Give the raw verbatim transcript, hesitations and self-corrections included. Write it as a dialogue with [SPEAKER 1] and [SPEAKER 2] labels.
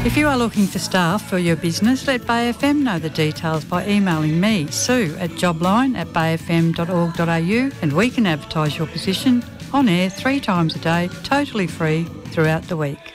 [SPEAKER 1] If you are looking for staff for your business, let Bay F M know the details by emailing me, Sue, at jobline at bayfm dot org dot a u, and we can advertise your position on air three times a day, totally free, throughout the week.